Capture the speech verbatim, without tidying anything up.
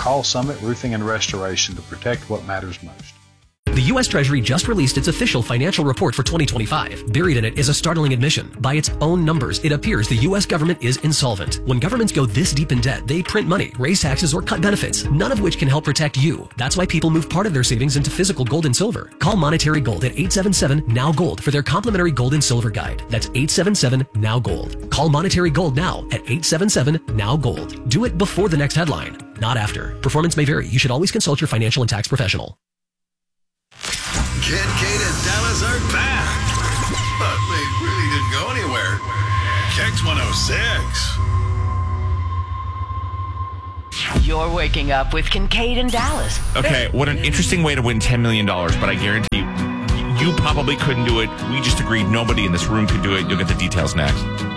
call Summit Roofing and Restoration to protect what matters most. The U S Treasury just released its official financial report for twenty twenty-five. Buried in it is a startling admission. By its own numbers, it appears the U S government is insolvent. When governments go this deep in debt, they print money, raise taxes, or cut benefits, none of which can help protect you. That's why people move part of their savings into physical gold and silver. Call Monetary Gold at eight seven seven, N O W Gold for their complimentary gold and silver guide. That's eight seven seven, N O W Gold. Call Monetary Gold now at eight seven seven, N O W Gold. Do it before the next headline, not after. Performance may vary. You should always consult your financial and tax professional. Kincaid and Dallas are back, but they really didn't go anywhere. Kicks one oh six. You're waking up with Kincaid and Dallas. Okay, what an interesting way to win ten million dollars, but I guarantee you, you probably couldn't do it. We just agreed nobody in this room could do it. You'll get the details next.